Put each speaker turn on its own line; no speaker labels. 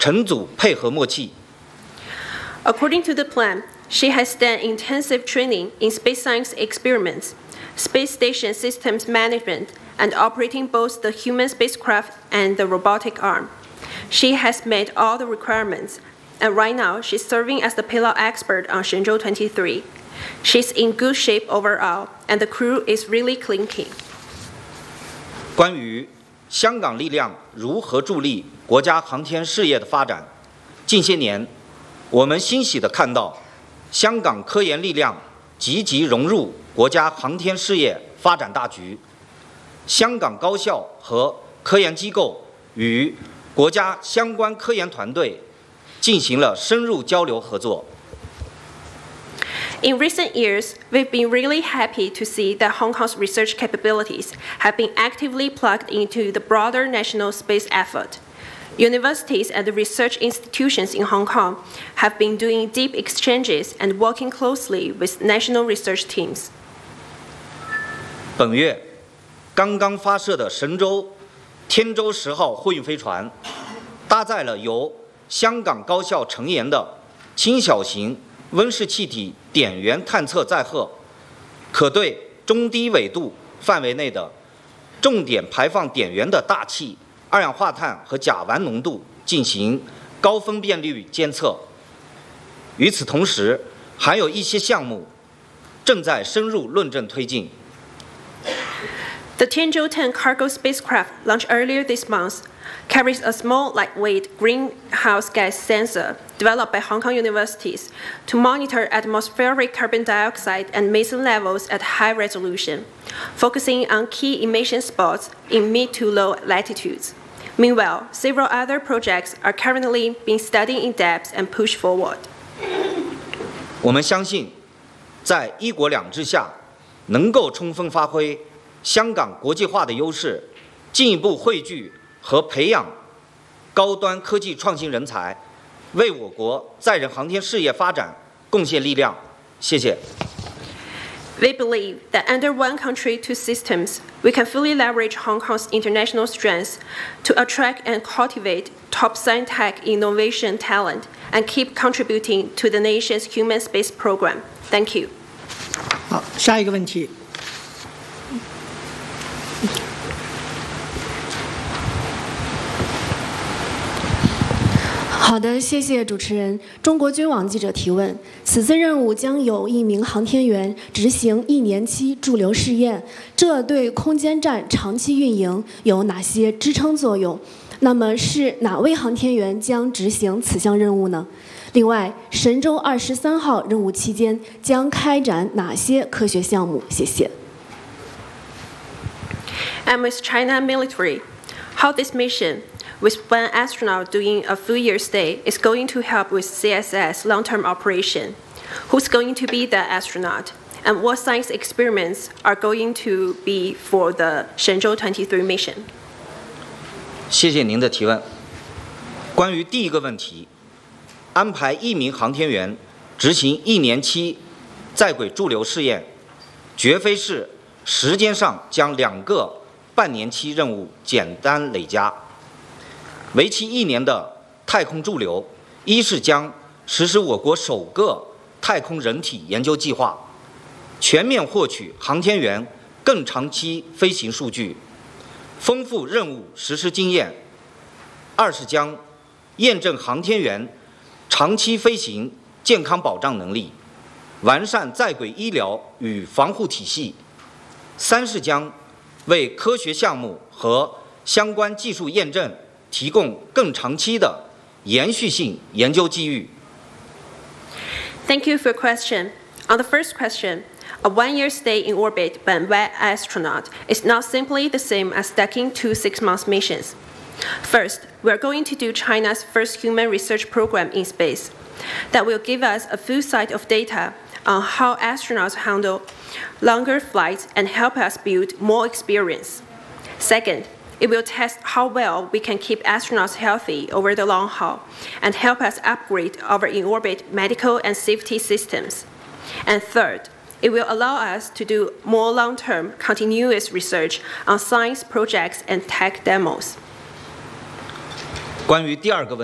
乘组配合默契。
According to the plan, she has done intensive training in space science experiments, space station systems management, and operating both the human spacecraft and the robotic arm. She has met all the requirements, and right now she's serving as the payload expert on Shenzhou 23. She's in good shape overall, and the crew is really clinking.
关于香港力量如何助力国家航天事业的发展，近些年，我们欣喜地看到，香港科研力量积极融入国家航天事业发展大局。香港高校和科研机构与国家相关科研团队进行了深入交流合作。
In recent years, we've been really happy to see that Hong Kong's research capabilities have been actively plugged into the broader national space effort. Universities and research institutions in Hong Kong have been doing deep exchanges and working closely with national research teams.
本月刚刚发射的神舟天舟10号货运飞船，搭载了由香港高校成研的轻小型温室气体点源探测载荷，可对中低纬度范围内的重点排放点源的大气、二氧化碳和甲烷浓度进行高分辨率监测。与此同时，还有一些项目正在深入论证推进。
The Tianzhou 10 cargo spacecraft launched earlier this month carries a small, lightweight greenhouse gas sensor developed by Hong Kong universities to monitor atmospheric carbon dioxide and methane levels at high resolution, focusing on key emission spots in mid to low latitudes. Meanwhile, several other projects are currently being studied in depth and pushed forward.
我们相信，在一国两制下，能够充分发挥香港国际化的优势，进一步汇聚和培养高端科技创新人才，为我国载人航天事业发展贡献力量。谢谢。
They believe that under one country, two systems, we can fully leverage Hong Kong's international strengths to attract and cultivate top science tech innovation talent and keep contributing to the nation's human space program. Thank you.
好，下一个问题。
好的，谢谢主持人。中国军网记者提问：此次任务将有1名航天员执行1年期驻留试验，这对空间站长期运营有哪些支撑作用？那么是哪位航天员将执行此项任务呢？另外，神舟23号任务期间将开展哪些科学项目？谢谢。
And with China military, how this mission, with one astronaut doing a full-year stay, is going to help with CSS long-term operation. Who's going to be that astronaut? And what science experiments are going to be for the Shenzhou 23 mission?
谢谢您的提问。关于第一个问题，安排1名航天员执行1年期在轨驻留试验，绝非是时间上将2个半年期任务简单累加。为期1年的太空驻留，一是将实施我国首个太空人体研究计划，全面获取航天员更长期飞行数据，丰富任务实施经验；二是将验证航天员长期飞行健康保障能力，完善在轨医疗与防护体系；三是将为科学项目和相关技术验证提供更长期的延续性研究机遇。
Thank you for your question. On the first question, a one-year stay in orbit by an astronaut is not simply the same as stacking 2 6-month missions. First, we are going to do China's first human research program in space that will give us a full set of data on how astronauts handle longer flights and help us build more experience. Second, it will test how well we can keep astronauts healthy over the long haul and help us upgrade our in-orbit medical and safety systems. And third, it will allow us to do more long-term continuous research on science projects and tech demos.
关于第二个问题。